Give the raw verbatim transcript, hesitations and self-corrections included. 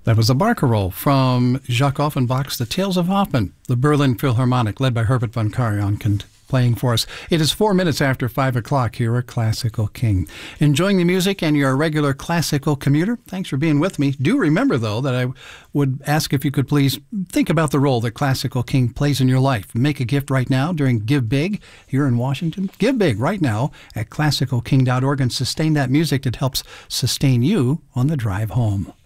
That was a barcarolle from Jacques Offenbach's The Tales of Hoffmann, the Berlin Philharmonic, led by Herbert von Karajan, playing for us. It is four minutes after five o'clock here at Classical King. Enjoying the music and you're a regular classical commuter? Thanks for being with me. Do remember, though, that I would ask if you could please think about the role that Classical King plays in your life. Make a gift right now during Give Big here in Washington. Give Big right now at classical king dot org and sustain that music that helps sustain you on the drive home.